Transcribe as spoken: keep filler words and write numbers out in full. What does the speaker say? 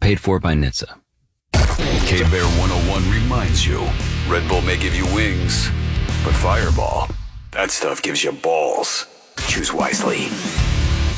Paid for by N H T S A. K-Bear one oh one reminds you, Red Bull may give you wings, but Fireball, that stuff gives you balls. Choose wisely.